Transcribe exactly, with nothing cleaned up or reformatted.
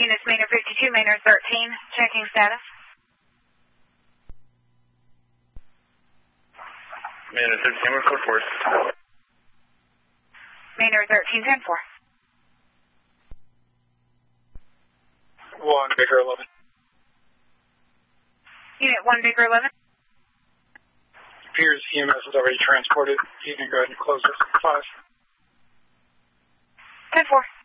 Units Manor fifty-two, Manor thirteen, checking status. Manor thirteen, we're code four. Manor thirteen, ten four. one, Baker eleven. Unit one, Baker eleven. Appears E M S is already transported. You can go ahead and close this. five. ten four.